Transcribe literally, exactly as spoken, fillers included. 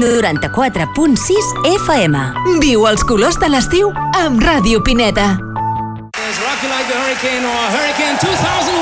noranta-quatre punt sis F M. Viu els colors de l'estiu amb Ràdio Pineta. Rocky Like the Hurricane or Hurricane two thousand